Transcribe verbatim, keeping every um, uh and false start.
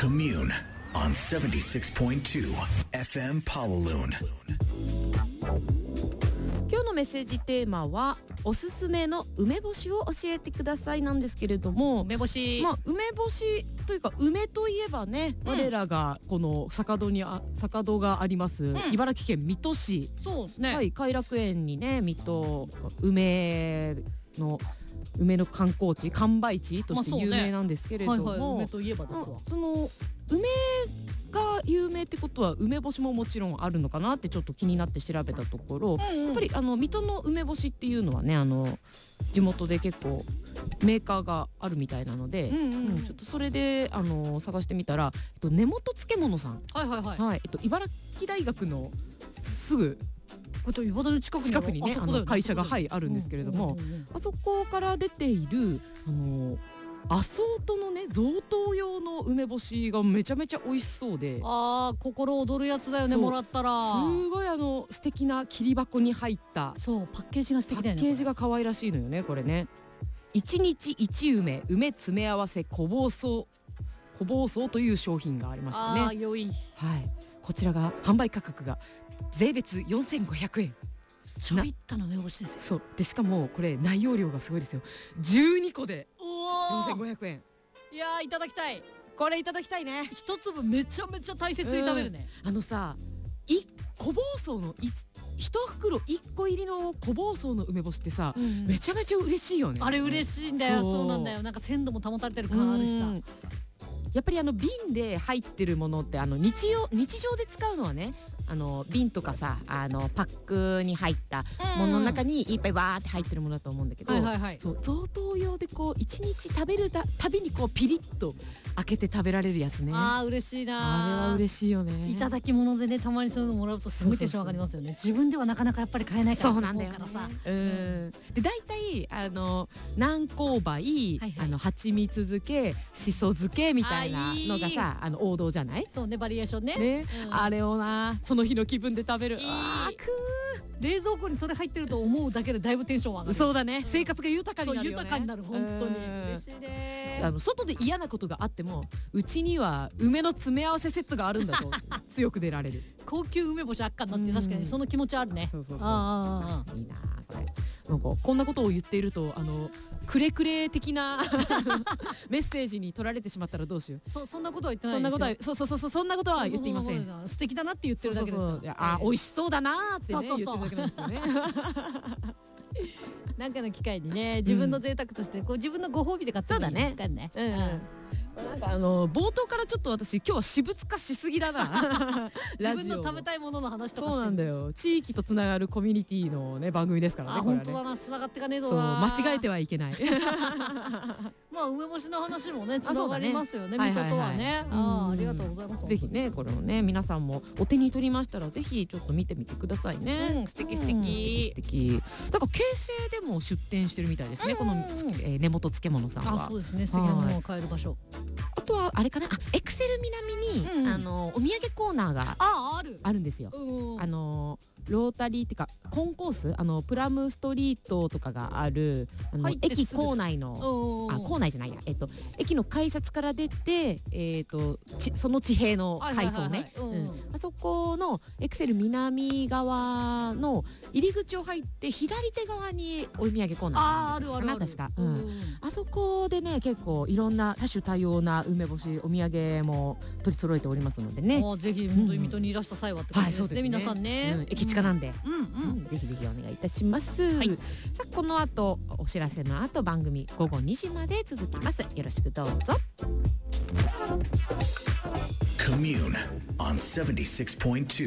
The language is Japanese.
Commune on seventy-six point two エフエム Pawaloon。 今日のメッセージテーマはおすすめの梅干しを教えてくださいなんですけれども、 梅干し、 まあ、梅干しというか梅といえばね、うん、我らがこの坂戸にあ坂戸があります、うん、茨城県水戸市、 そうですね、 はい、偕楽園にね水戸梅の梅の観光地完売地として有名なんですけれども、 まあそうね、はいはい、梅といえばですわ。 その梅が有名ってことは梅干しももちろんあるのかなってちょっと気になって調べたところ、うんうん、やっぱりあの水戸の梅干しっていうのはね、あの地元で結構メーカーがあるみたいなので、うんうんうん、ちょっとそれであの探してみたら、えっと、根本漬物さん、 はいはいはい、 はい、えっと、茨城大学のすぐ茨の近くに、 近くにね、あの会社が、はい、あるんですけれども、うんうんうんうん、あそこから出ているあのアソートのね贈答用の梅干しがめちゃめちゃ美味しそうで、 あー心躍るやつだよね、もらったらすごいあの素敵な切り箱に入った、 そうパッケージが素敵だよね、 パッケージが可愛らしいのよねこれね。一日一梅梅詰め合わせ小包装小包装という商品がありましたね。 あー良い、 はい、こちらが販売価格が税別よんせんごひゃくえん、 ちょびっとの梅干しですよ。 そうで、しかもこれ内容量がすごいですよ。じゅうにこでよんせんごひゃくえん。 いやーいただきたい、 これいただきたいね。 一粒めちゃめちゃ大切に食べるね、 うん、あのさい小包装のい一袋いっこ入りの小包装の梅干しってさ、うん、めちゃめちゃ嬉しいよね。 あれ嬉しいんだよ。そう、そうなんだよ。なんか鮮度も保たれてる感あるしさ、 やっぱりあの瓶で入ってるものってあの日常日常で使うのはね、あの瓶とかさ、あのパックに入ったものの中にいっぱいわーって入ってるものだと思うんだけど、 はいはいはい、 そう贈答用でこう一日食べるたびにこうピリッと開けて食べられるやつね。 あー嬉しいな。 あれは嬉しいよね。 いただき物でね、たまにそういうのもらうとすごいテンション上がりますよね。自分ではなかなかやっぱり買えないからと思うからさ。 うん。で大体あの南高梅、はいはい、あの蜂蜜漬け、しそ漬けみたいなのがさ、あの王道じゃない？ そうね、バリエーションね。 ね、うん、あれをなその日の気分で食べる。 あーくー。冷蔵庫にそれ入ってると思うだけでだいぶテンション上がる。 そうだね、うん、生活が豊かになるよね。 そう豊かになる、本当に嬉しいね。 あの外で嫌なことがあってもうちには梅の詰め合わせセットがあるんだと強く出られる。 高級梅干しあっかんなって、確かにその気持ちあるね。 そうそうそう、 ああいいなこれ。なんかこんなことを言っているとあのくれくれ的なメッセージに取られてしまったらどうしよう。 そそんなことは言ってないそんなことはそうそうそうそんなことは言っていません。 素敵だなって言ってるだけですから。 そうそうそう、あ美味しそうだなってね、 そうそうそう言ってるだけなんですよね。 なんかの機会にね、自分の贅沢としてこう自分のご褒美で買ってもいいね。そうだね。うんうん。 なんかあの冒頭からちょっと私今日は私物化しすぎだな。 自分の食べたいものの話とかして。 そうなんだよ。地域とつながるコミュニティのね番組ですからね。 あ、本当だな、つながってかねえとな。 そう間違えてはいけない。 まあ梅干しの話もねつながりますよね。水戸とはね。ああ、ありがとうございます。 ぜひねこれをね皆さんもお手に取りましたらぜひちょっと見てみてくださいね。 うん、素敵素敵。 素敵。だから京成でも出店してるみたいですね。この根本漬物さんは。 あ、そうですね。素敵なものを買える場所。 あとはあれかな、あエクセル南に、うん、あのお土産コーナーがああるあるんですよ。うん、あのロータリーっていうかコンコース、あのプラムストリートとかがあるあの駅構内の、あ構内じゃないや、えっと駅の改札から出て、えっとちその地平の階層ね、あそこのエクセル南側の入り口を入って左手側にお土産コーナーがあるかな、確か。うん、あそこでね結構いろんな多種多様な梅干しお土産も取り揃えておりますのでね。 あぜひ本当に水戸にいらした際はって感じですね、はい、ですね皆さんね、 うん、駅近なんで、 うんうんうん、 ぜひぜひお願いいたします、はい、さあこの後お知らせの後番組ごごにじまで続きます。よろしくどうぞ。 Commune on seventy-six point two